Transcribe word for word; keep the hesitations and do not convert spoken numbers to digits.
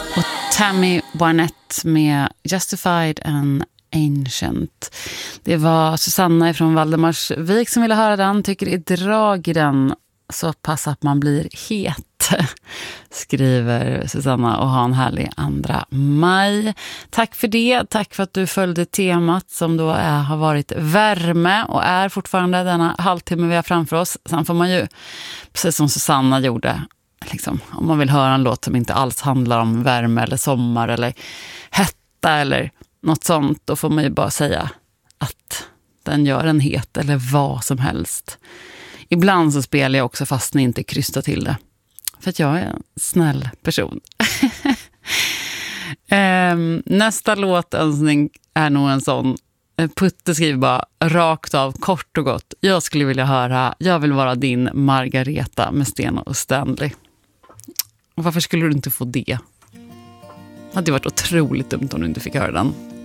Och Tammy Wynette med Justified and Ancient. Det var Susanna från Valdemarsvik som ville höra den. Tycker i drag i den så pass att man blir het, skriver Susanna, och ha en härlig andra maj. Tack för det. Tack för att du följde temat som då är, har varit värme och är fortfarande denna halvtimme vi har framför oss. Sen får man ju, precis som Susanna gjorde, liksom, om man vill höra en låt som inte alls handlar om värme eller sommar eller hetta eller något sånt, då får man ju bara säga att den gör en het eller vad som helst. Ibland så spelar jag också fast ni inte krystar till det. För att jag är en snäll person. um, nästa låtönskning är nog en sån. Putte skriver bara rakt av, kort och gott. Jag skulle vilja höra Jag vill vara din Margareta med Stena och Stanley. Och varför skulle du inte få det? Det hade varit otroligt dumt om du inte fick höra den.